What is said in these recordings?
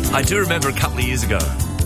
I do remember a couple of years ago,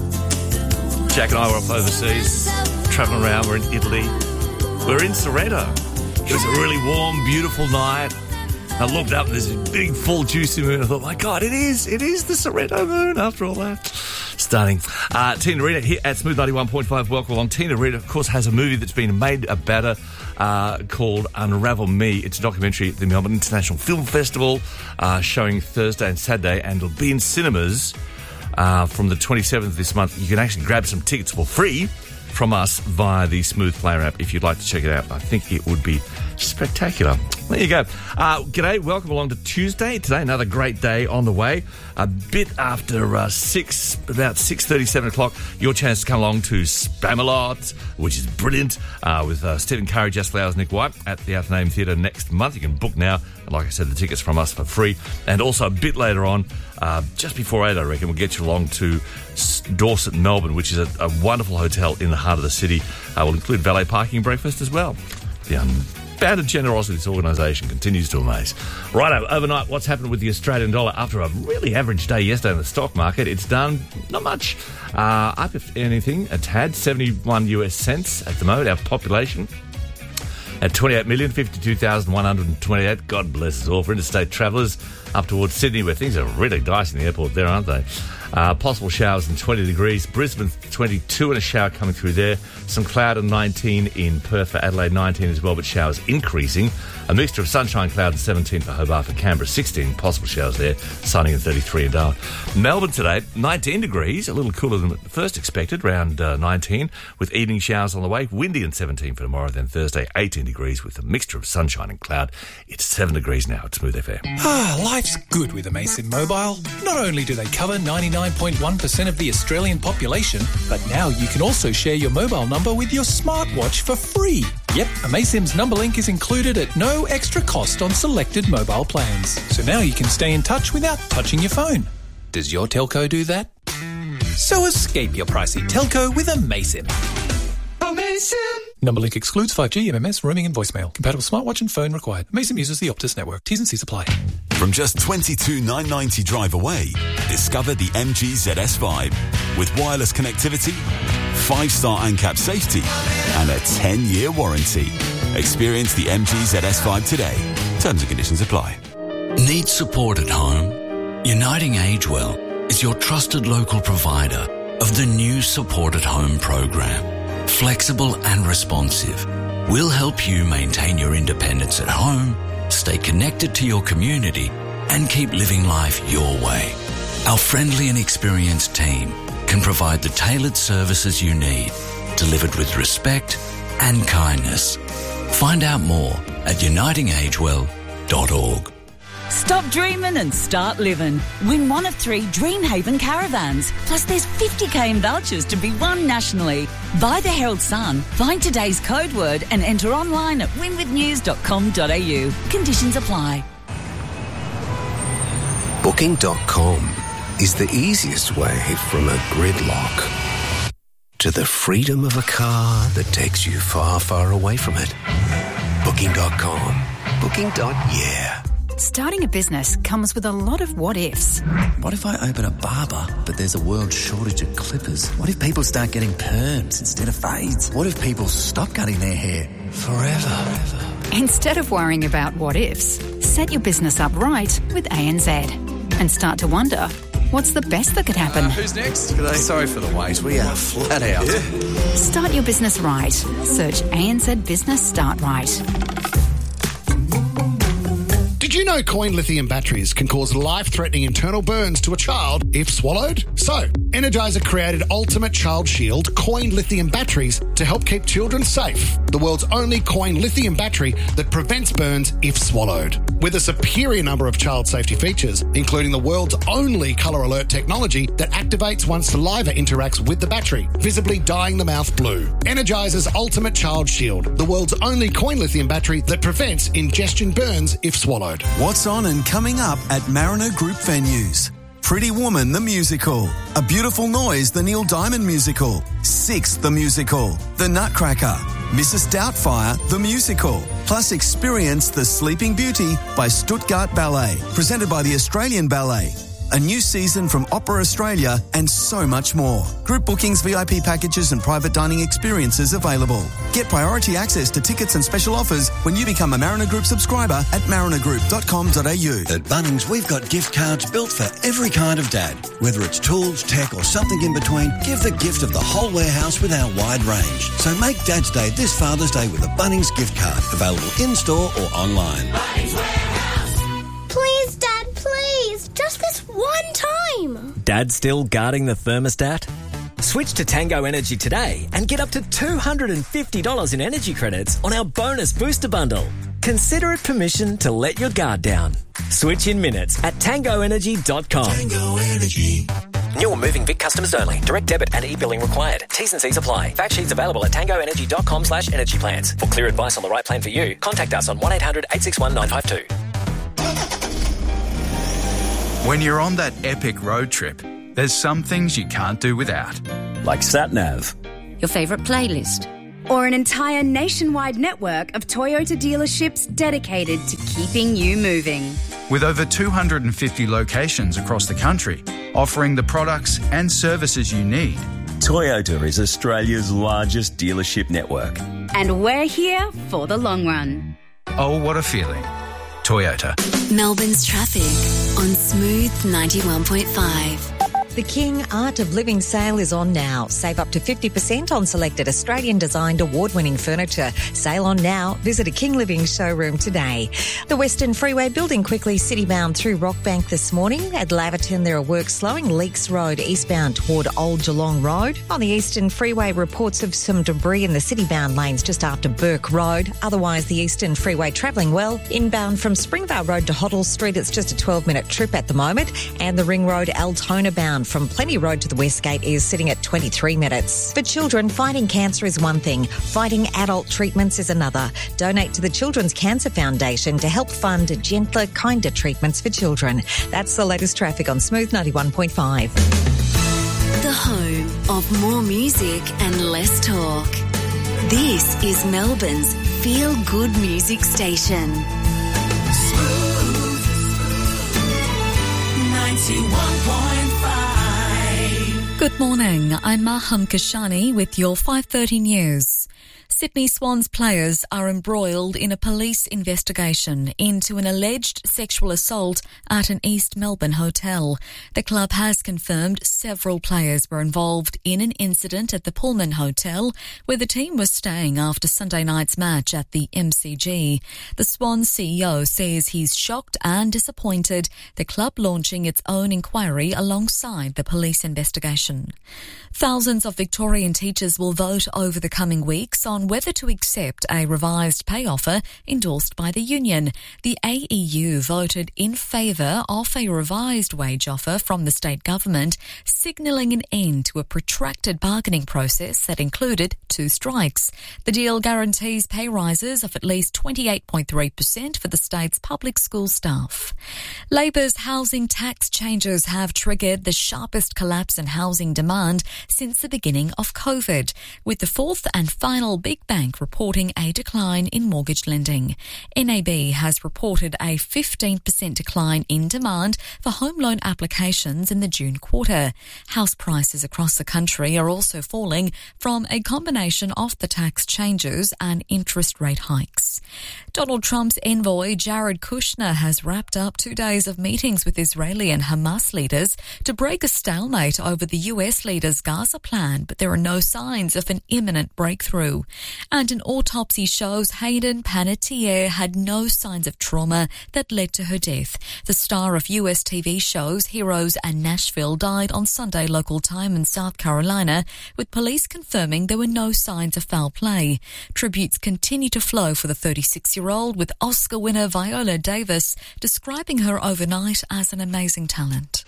Jack and I were off overseas, travelling around. We're in Italy. We were in Sorrento. It was a really warm, beautiful night. I looked up and there's a big, full, juicy moon. I thought, my God, it is the Sorrento moon after all that. Stunning. Tina Rita here at Smooth 91.5. Welcome along. Tina Rita, of course, has a movie that's been made about her called Unravel Me. It's a documentary at the Melbourne International Film Festival showing Thursday and Saturday, and it'll be in cinemas from the 27th this month. You can actually grab some tickets for free from us via the Smooth Player app if you'd like to check it out. I think it would be spectacular. There you go. G'day, welcome along to Tuesday. Today, another great day on the way. A bit after about 6:30, 7 o'clock, your chance to come along to Spamalot, which is brilliant, with Stephen Curry, Jess Flowers, Nick White at the Athenaeum Theatre next month. You can book now. And like I said, the tickets from us for free. And also a bit later on, just before 8, I reckon, we'll get you along to Dorset, Melbourne, which is a wonderful hotel in the heart of the city. We'll include valet parking and breakfast as well. The unbounded generosity of this organisation continues to amaze. Righto, overnight, what's happened with the Australian dollar after a really average day yesterday in the stock market? It's done not much. Up, if anything, a tad, 71 US cents at the moment. Our population at 28,052,128. God bless us all. For interstate travellers up towards Sydney, where things are really dicey in the airport there, aren't they? Possible showers in 20 degrees. Brisbane, 22 and a shower coming through there. Some cloud and 19 in Perth, for Adelaide, 19 as well, but showers increasing. A mixture of sunshine, cloud and 17 for Hobart, for Canberra, 16 possible showers there. Sunny and 33 in Darwin. Melbourne today, 19 degrees, a little cooler than first expected, around 19, with evening showers on the way. Windy and 17 for tomorrow, then Thursday, 18 degrees with a mixture of sunshine and cloud. It's 7 degrees now at Smooth FM. Life's good with Amasim Mobile. Not only do they cover 99.1% of the Australian population, but now you can also share your mobile number with your smartwatch for free. Yep, Amasim's number link is included at no extra cost on selected mobile plans. So now you can stay in touch without touching your phone. Does your telco do that? So escape your pricey telco with Amasim. Amasim! Number link excludes 5G, MMS, roaming and voicemail. Compatible smartwatch and phone required. Amasim uses the Optus network. T's and C's apply. From just $22,990 drive away, discover the MG ZS Vibe. With wireless connectivity, 5-star ANCAP safety, and a 10-year warranty. Experience the MG ZS Vibe today. Terms and conditions apply. Need support at home? Uniting Agewell is your trusted local provider of the new Support at Home program. Flexible and responsive, we'll help you maintain your independence at home, stay connected to your community, and keep living life your way. Our friendly and experienced team can provide the tailored services you need, delivered with respect and kindness. Find out more at unitingagewell.org. Stop dreaming and start living. Win one of 3 Dreamhaven caravans. Plus there's 50k in vouchers to be won nationally. Buy the Herald Sun, find today's code word and enter online at winwithnews.com.au. Conditions apply. Booking.com is the easiest way from a gridlock to the freedom of a car that takes you far, far away from it. Booking.com. Booking.yeah. Starting a business comes with a lot of what-ifs. What if I open a barber, but there's a world shortage of clippers? What if people start getting perms instead of fades? What if people stop cutting their hair forever? Instead of worrying about what-ifs, set your business up right with ANZ and start to wonder, what's the best that could happen? Who's next? G'day. Sorry for the wait. We are flat out. Yeah. Start your business right. Search ANZ Business Start Right. Did you know coin lithium batteries can cause life-threatening internal burns to a child if swallowed? So, Energizer created Ultimate Child Shield coin lithium batteries to help keep children safe. The world's only coin lithium battery that prevents burns if swallowed. With a superior number of child safety features, including the world's only colour alert technology that activates once saliva interacts with the battery, visibly dyeing the mouth blue. Energizer's Ultimate Child Shield, the world's only coin lithium battery that prevents ingestion burns if swallowed. What's on and coming up at Mariner Group venues? Pretty Woman the Musical, A Beautiful Noise the Neil Diamond Musical, Six the Musical, The Nutcracker, Mrs. Doubtfire the Musical, plus experience The Sleeping Beauty by Stuttgart Ballet, presented by the Australian Ballet. a new season from Opera Australia, and so much more. Group bookings, VIP packages and private dining experiences available. Get priority access to tickets and special offers when you become a Mariner Group subscriber at marinagroup.com.au. At Bunnings, we've got gift cards built for every kind of dad. Whether it's tools, tech or something in between, give the gift of the whole warehouse with our wide range. So make Dad's Day this Father's Day with a Bunnings gift card. Available in-store or online. Bunnings Warehouse. Please, Dad, please. Just this one time. Dad still guarding the thermostat? Switch to Tango Energy today and get up to $250 in energy credits on our bonus booster bundle. Consider it permission to let your guard down. Switch in minutes at tangoenergy.com. Tango Energy. New or moving Vic customers only. Direct debit and e-billing required. T's and C's apply. Fact sheets available at tangoenergy.com/energy plans. For clear advice on the right plan for you, contact us on 1-800-861-952. When you're on that epic road trip, there's some things you can't do without. Like SatNav. Your favourite playlist. Or an entire nationwide network of Toyota dealerships dedicated to keeping you moving. With over 250 locations across the country, offering the products and services you need. Toyota is Australia's largest dealership network. And we're here for the long run. Oh, what a feeling. Toyota. Melbourne's traffic on Smooth 91.5. The King Art of Living sale is on now. Save up to 50% on selected Australian-designed award-winning furniture. Sale on now. Visit a King Living showroom today. The Western Freeway building quickly citybound through Rockbank this morning. At Laverton, there are works slowing Leaks Road eastbound toward Old Geelong Road. On the Eastern Freeway, reports of some debris in the citybound lanes just after Burke Road. Otherwise, the Eastern Freeway travelling well. Inbound from Springvale Road to Hoddle Street, it's just a 12-minute trip at the moment. And the Ring Road Altona bound from Plenty Road to the Westgate is sitting at 23 minutes. For children, fighting cancer is one thing. Fighting adult treatments is another. Donate to the Children's Cancer Foundation to help fund gentler, kinder treatments for children. That's the latest traffic on Smooth 91.5. The home of more music and less talk. This is Melbourne's feel-good music station. Smooth 91.5. Good morning, I'm Maham Kashani with your 5:30 news. Sydney Swans players are embroiled in a police investigation into an alleged sexual assault at an East Melbourne hotel. The club has confirmed several players were involved in an incident at the Pullman Hotel where the team was staying after Sunday night's match at the MCG. The Swans CEO says he's shocked and disappointed, the club launching its own inquiry alongside the police investigation. Thousands of Victorian teachers will vote over the coming weeks on whether to accept a revised pay offer endorsed by the union. The AEU voted in favour of a revised wage offer from the state government, signalling an end to a protracted bargaining process that included 2 strikes. The deal guarantees pay rises of at least 28.3% for the state's public school staff. Labor's housing tax changes have triggered the sharpest collapse in housing demand since the beginning of COVID, with the fourth and final big bank reporting a decline in mortgage lending. NAB has reported a 15% decline in demand for home loan applications in the June quarter. House prices across the country are also falling from a combination of the tax changes and interest rate hikes. Donald Trump's envoy Jared Kushner has wrapped up 2 days of meetings with Israeli and Hamas leaders to break a stalemate over the US leader's Gaza plan, but there are no signs of an imminent breakthrough. And an autopsy shows Hayden Panettiere had no signs of trauma that led to her death. The star of US TV shows Heroes and Nashville died on Sunday local time in South Carolina, with police confirming there were no signs of foul play. Tributes continue to flow for the 36-year-old, with Oscar winner Viola Davis describing her overnight as an amazing talent.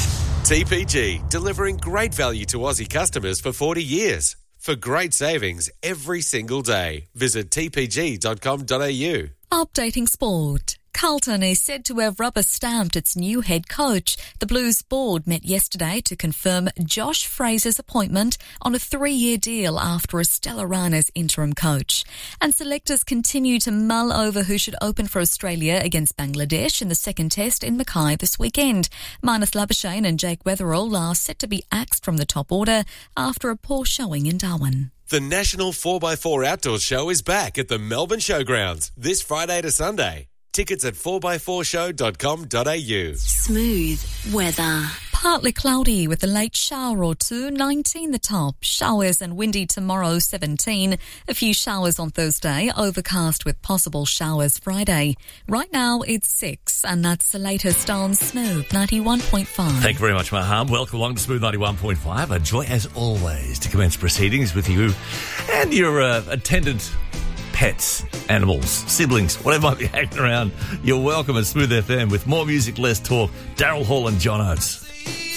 TPG, delivering great value to Aussie customers for 40 years. For great savings every single day, visit tpg.com.au. Updating sport. Carlton is said to have rubber-stamped its new head coach. The Blues board met yesterday to confirm Josh Fraser's appointment on a 3-year deal after a stellar run as interim coach. And selectors continue to mull over who should open for Australia against Bangladesh in the second test in Mackay this weekend. Marnus Labuschagne and Jake Weatherall are set to be axed from the top order after a poor showing in Darwin. The National 4x4 Outdoor Show is back at the Melbourne Showgrounds this Friday to Sunday. Tickets at 4x4show.com.au. Smooth weather. Partly cloudy with a late shower or two, 19 the top. Showers and windy tomorrow, 17. A few showers on Thursday, overcast with possible showers Friday. Right now it's 6, and that's the latest on Smooth 91.5. Thank you very much, Maham. Welcome along to Smooth 91.5. A joy, as always, to commence proceedings with you and your attendant pets, animals, siblings, whatever might be hanging around. You're welcome at Smooth FM with more music, less talk. Daryl Hall and John Oates.